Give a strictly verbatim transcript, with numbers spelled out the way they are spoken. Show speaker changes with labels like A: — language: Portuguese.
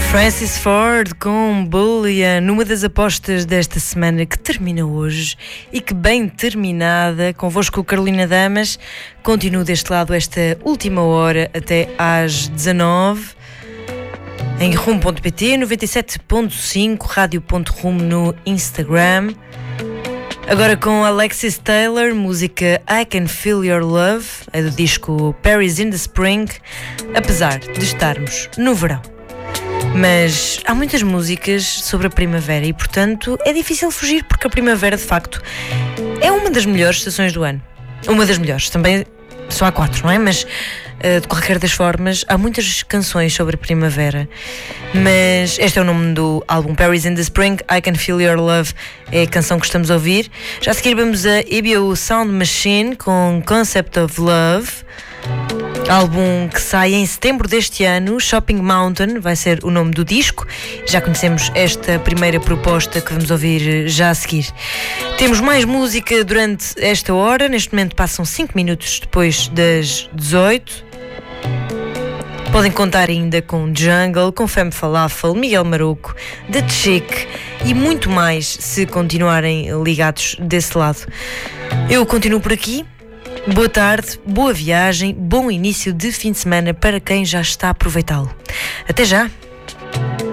A: Francis Ford com Bullion, numa das apostas desta semana que termina hoje e que bem terminada, convosco Carolina Damas, continuo deste lado esta última hora até às dezanove em rumo ponto pt, noventa e sete ponto cinco, rádio ponto rumo no Instagram. Agora com Alexis Taylor, música I Can Feel Your Love, é do disco Paris in the Spring, apesar de estarmos no verão. Mas há muitas músicas sobre a primavera e, portanto, é difícil fugir, porque a primavera, de facto, é uma das melhores estações do ano. Uma das melhores, também só há quatro, não é? Mas, uh, de qualquer das formas, há muitas canções sobre a primavera. Mas este é o nome do álbum Paris in the Spring, I Can Feel Your Love é a canção que estamos a ouvir. Já a seguir vamos a E B O Sound Machine com Concept of Love, álbum que sai em setembro deste ano. Shopping Mountain vai ser o nome do disco. Já conhecemos esta primeira proposta que vamos ouvir já a seguir. Temos mais música durante esta hora. Neste momento passam cinco minutos depois das dezoito. Podem contar ainda com Jungle, com Femme Falafel, Miguel Maroco, The Chick e muito mais se continuarem ligados desse lado. Eu continuo por aqui. Boa tarde, boa viagem, bom início de fim de semana para quem já está a aproveitá-lo. Até já!